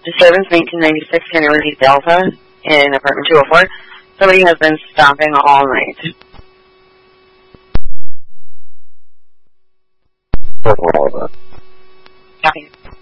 Disturbance 1996 Kennedy Delta in apartment 204. Somebody has been stopping all night. All of that. Copy.